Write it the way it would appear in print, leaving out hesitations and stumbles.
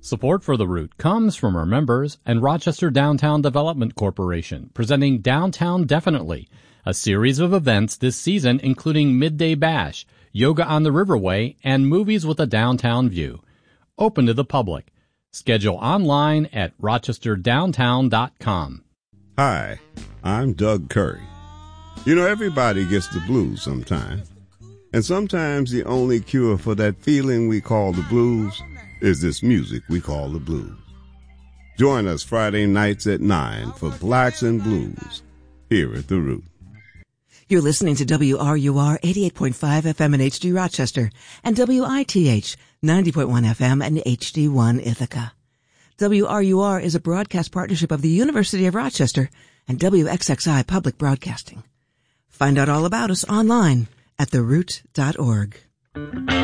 Support for The Root comes from our members and Rochester Downtown Development Corporation, presenting Downtown Definitely, a series of events this season including Midday Bash, Yoga on the Riverway, and Movies with a Downtown View. Open to the public. Schedule online at rochesterdowntown.com. Hi, I'm Doug Curry. You know, everybody gets the blues sometime. And sometimes the only cure for that feeling we call the blues is this music we call the blues. Join us Friday nights at 9 for Blacks and Blues here at The Root. You're listening to WRUR 88.5 FM in HD Rochester and WITH 90.1 FM and HD1 Ithaca. WRUR is a broadcast partnership of the University of Rochester and WXXI Public Broadcasting. Find out all about us online at theroot.org.